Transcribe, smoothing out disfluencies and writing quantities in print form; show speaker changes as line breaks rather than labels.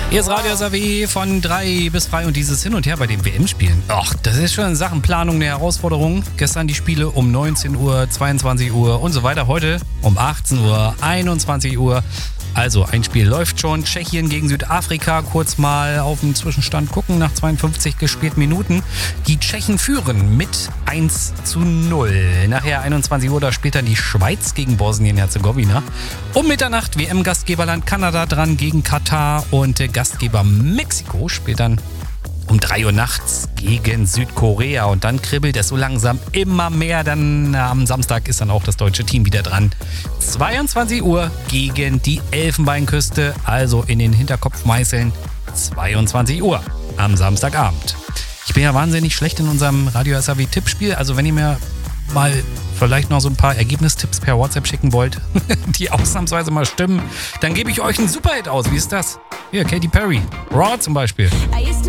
Hier ist Radio SAW von 3 bis 3 und dieses Hin und Her bei den WM-Spielen. Ach, das ist schon in Sachen Planung eine Herausforderung. Gestern die Spiele um 19 Uhr, 22 Uhr und so weiter. Heute um 18 Uhr, 21 Uhr. Also ein Spiel läuft schon. Tschechien gegen Südafrika. Kurz mal auf den Zwischenstand gucken nach 52 gespielten Minuten. Die Tschechen führen mit 1:0. Nachher 21 Uhr, da spielt dann die Schweiz gegen Bosnien-Herzegowina. Um Mitternacht WM-Gastgeberland Kanada dran gegen Katar und Gastgeber Mexiko spielt dann um 3 Uhr nachts gegen Südkorea. Und dann kribbelt es so langsam immer mehr. Dann am Samstag ist dann auch das deutsche Team wieder dran. 22 Uhr gegen die Elfenbeinküste. Also in den Hinterkopf meißeln. 22 Uhr am Samstagabend. Ich bin ja wahnsinnig schlecht in unserem Radio SAW-Tippspiel. Also wenn ihr mir mal vielleicht noch so ein paar Ergebnistipps per WhatsApp schicken wollt, die ausnahmsweise mal stimmen, dann gebe ich euch einen Superhit aus. Wie ist das? Hier, Katy Perry. Raw zum Beispiel.